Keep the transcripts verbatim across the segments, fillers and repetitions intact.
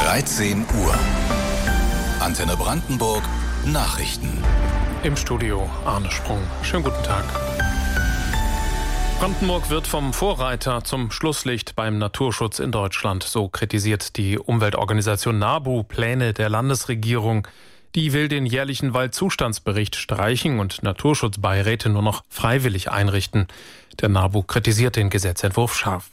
dreizehn Uhr. Antenne Brandenburg Nachrichten. Im Studio Arne Sprung. Schönen guten Tag. Brandenburg wird vom Vorreiter zum Schlusslicht beim Naturschutz in Deutschland. So kritisiert die Umweltorganisation NABU Pläne der Landesregierung. Die will den jährlichen Waldzustandsbericht streichen und Naturschutzbeiräte nur noch freiwillig einrichten. Der NABU kritisiert den Gesetzentwurf scharf.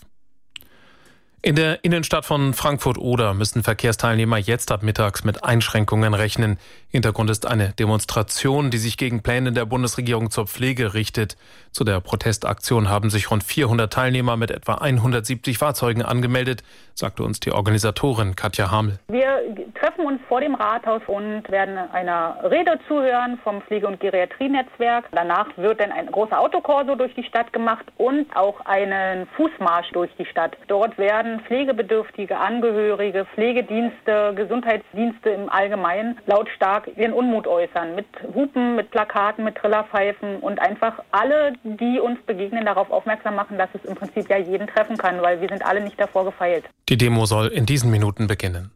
In der Innenstadt von Frankfurt-Oder müssen Verkehrsteilnehmer jetzt ab mittags mit Einschränkungen rechnen. Hintergrund ist eine Demonstration, die sich gegen Pläne der Bundesregierung zur Pflege richtet. Zu der Protestaktion haben sich rund vierhundert Teilnehmer mit etwa hundertsiebzig Fahrzeugen angemeldet, sagte uns die Organisatorin Katja Hamel. Wir treffen uns vor dem Rathaus und werden einer Rede zuhören vom Pflege- und Geriatrie-Netzwerk. Danach wird dann ein großer Autokorso durch die Stadt gemacht und auch einen Fußmarsch durch die Stadt. Dort werden pflegebedürftige Angehörige, Pflegedienste, Gesundheitsdienste im Allgemeinen lautstark ihren Unmut äußern. Mit Hupen, mit Plakaten, mit Trillerpfeifen und einfach alle, die uns begegnen, darauf aufmerksam machen, dass es im Prinzip ja jeden treffen kann, weil wir sind alle nicht davor gefeilt. Die Demo soll in diesen Minuten beginnen.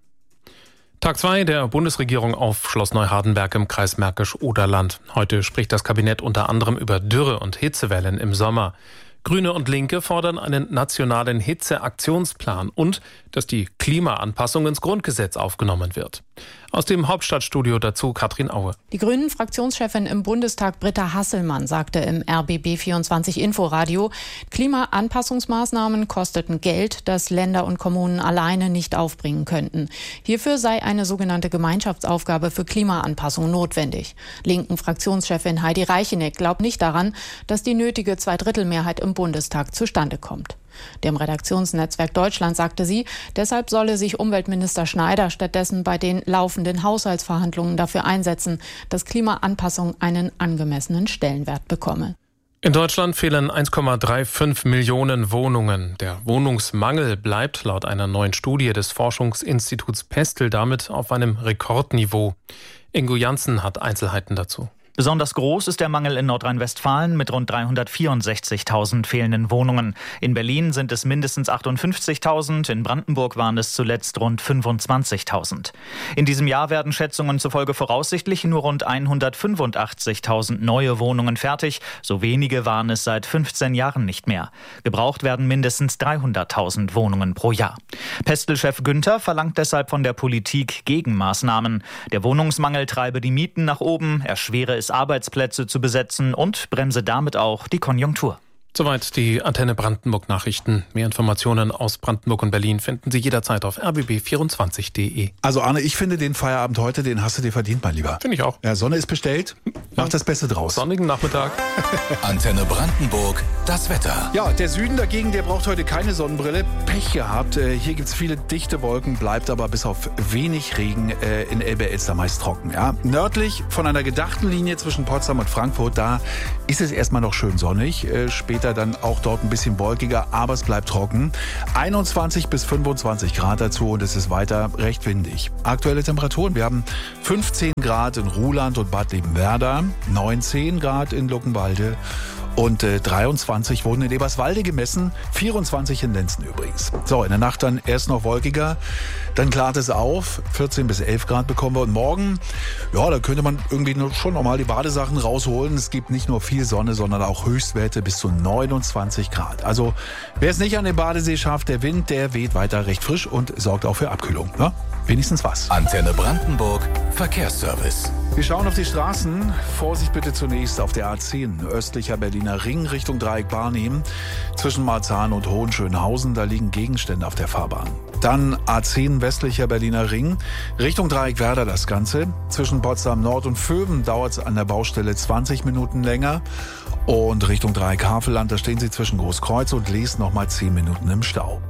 Tag zwei der Bundesregierung auf Schloss Neuhardenberg im Kreis Märkisch-Oderland. Heute spricht das Kabinett unter anderem über Dürre- und Hitzewellen im Sommer. Grüne und Linke fordern einen nationalen Hitzeaktionsplan und dass die Klimaanpassung ins Grundgesetz aufgenommen wird. Aus dem Hauptstadtstudio dazu Katrin Aue. Die Grünen-Fraktionschefin im Bundestag Britta Hasselmann sagte im R B B vierundzwanzig Inforadio, Klimaanpassungsmaßnahmen kosteten Geld, das Länder und Kommunen alleine nicht aufbringen könnten. Hierfür sei eine sogenannte Gemeinschaftsaufgabe für Klimaanpassung notwendig. Linken Fraktionschefin Heidi Reicheneck glaubt nicht daran, dass die nötige Zweidrittelmehrheit im Bundestag zustande kommt. Dem Redaktionsnetzwerk Deutschland sagte sie, deshalb solle sich Umweltminister Schneider stattdessen bei den laufenden Haushaltsverhandlungen dafür einsetzen, dass Klimaanpassung einen angemessenen Stellenwert bekomme. In Deutschland fehlen eins Komma fünfunddreißig Millionen Wohnungen. Der Wohnungsmangel bleibt laut einer neuen Studie des Forschungsinstituts Pestel damit auf einem Rekordniveau. Ingo Janssen hat Einzelheiten dazu. Besonders groß ist der Mangel in Nordrhein-Westfalen mit rund dreihundertvierundsechzigtausend fehlenden Wohnungen. In Berlin sind es mindestens achtundfünfzigtausend, in Brandenburg waren es zuletzt rund fünfundzwanzigtausend. In diesem Jahr werden Schätzungen zufolge voraussichtlich nur rund hundertfünfundachtzigtausend neue Wohnungen fertig. So wenige waren es seit fünfzehn Jahren nicht mehr. Gebraucht werden mindestens dreihunderttausend Wohnungen pro Jahr. Pestel-Chef Günther verlangt deshalb von der Politik Gegenmaßnahmen. Der Wohnungsmangel treibe die Mieten nach oben, erschwere es Arbeitsplätze zu besetzen und bremse damit auch die Konjunktur. Soweit die Antenne Brandenburg Nachrichten. Mehr Informationen aus Brandenburg und Berlin finden Sie jederzeit auf r b b vierundzwanzig punkt d e. Also Arne, ich finde den Feierabend heute, den hast du dir verdient, mein Lieber. Finde ich auch. Ja, Sonne ist bestellt. Mach das Beste draus. Sonnigen Nachmittag. Antenne Brandenburg, das Wetter. Ja, der Süden dagegen, der braucht heute keine Sonnenbrille. Pech gehabt. Hier gibt es viele dichte Wolken, bleibt aber bis auf wenig Regen in Elbe-Elster meist trocken. Ja. Nördlich von einer gedachten Linie zwischen Potsdam und Frankfurt, da ist es erstmal noch schön sonnig. Später dann auch dort ein bisschen wolkiger, aber es bleibt trocken. einundzwanzig bis fünfundzwanzig Grad dazu und es ist weiter recht windig. Aktuelle Temperaturen, wir haben fünfzehn Grad in Ruhland und Bad Liebenwerda, neunzehn Grad in Luckenwalde und äh, dreiundzwanzig wurden in Eberswalde gemessen, vierundzwanzig in Lenzen übrigens. So, in der Nacht dann erst noch wolkiger, dann klart es auf, vierzehn bis elf Grad bekommen wir und morgen, ja, da könnte man irgendwie schon nochmal die Badesachen rausholen. Es gibt nicht nur viel Sonne, sondern auch Höchstwerte bis zu neunundzwanzig Grad. Also, wer es nicht an den Badesee schafft, der Wind, der weht weiter recht frisch und sorgt auch für Abkühlung. Ne? Wenigstens was. Antenne Brandenburg, Verkehrsservice. Wir schauen auf die Straßen. Vorsicht bitte zunächst auf der A zehn, östlicher Berliner Ring Richtung Dreieck Barnim. Zwischen Marzahn und Hohenschönhausen, da liegen Gegenstände auf der Fahrbahn. Dann A zehn, westlicher Berliner Ring, Richtung Dreieck Werder das Ganze. Zwischen Potsdam Nord und Vöwen dauert es an der Baustelle zwanzig Minuten länger. Und Richtung Dreieck Havelland, da stehen Sie zwischen Großkreuz und Lees nochmal zehn Minuten im Stau.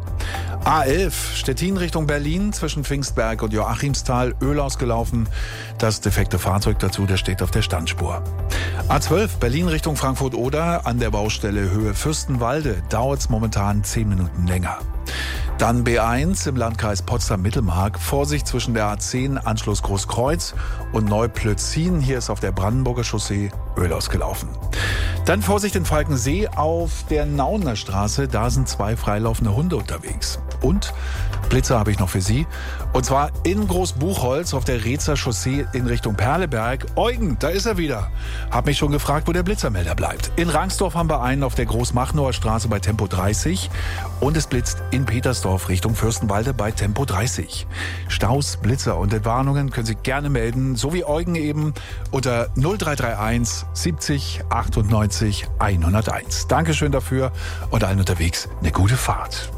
A elf, Stettin Richtung Berlin, zwischen Pfingstberg und Joachimsthal, Öl ausgelaufen. Das defekte Fahrzeug dazu, der steht auf der Standspur. A zwölf, Berlin Richtung Frankfurt-Oder, an der Baustelle Höhe Fürstenwalde, dauert es momentan zehn Minuten länger. Dann B eins im Landkreis Potsdam-Mittelmark, Vorsicht zwischen der A zehn, Anschluss Großkreuz und Neuplötzin, hier ist auf der Brandenburger Chaussee Öl ausgelaufen. Dann Vorsicht in Falkensee auf der Nauener Straße. Da sind zwei freilaufende Hunde unterwegs. Und Blitzer habe ich noch für Sie. Und zwar in Großbuchholz auf der Rezer Chaussee in Richtung Perleberg. Eugen, da ist er wieder. Hab mich schon gefragt, wo der Blitzermelder bleibt. In Rangsdorf haben wir einen auf der Großmachnower Straße bei Tempo dreißig. Und es blitzt in Petersdorf Richtung Fürstenwalde bei Tempo dreißig. Staus, Blitzer und Entwarnungen können Sie gerne melden, so wie Eugen eben, unter null drei drei eins siebzig achtundneunzig hunderteins. Dankeschön dafür und allen unterwegs eine gute Fahrt.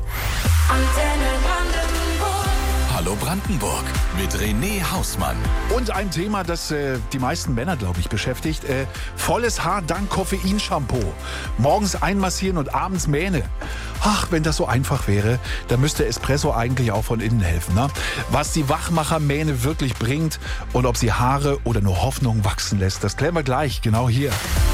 Hallo Brandenburg mit René Hausmann. Und ein Thema, das äh, die meisten Männer, glaube ich, beschäftigt. Äh, volles Haar dank Koffeinshampoo. Morgens einmassieren und abends Mähne. Ach, wenn das so einfach wäre, dann müsste Espresso eigentlich auch von innen helfen. Ne? Was die Wachmachermähne wirklich bringt und ob sie Haare oder nur Hoffnung wachsen lässt, das klären wir gleich, genau hier.